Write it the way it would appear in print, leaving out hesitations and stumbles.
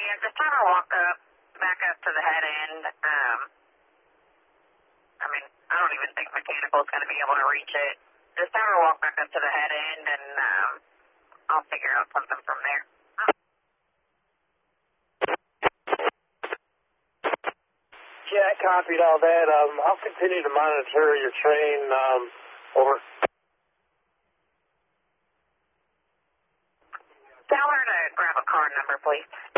yeah, just have her walk up, back up to the head end. I mean, I don't even think mechanical's going to be able to reach it. Just have her walk back up to the head end, and I'll figure out something from there. Yeah, I copied all that. I'll continue to monitor your train. Over. Tell her to grab a card number, please.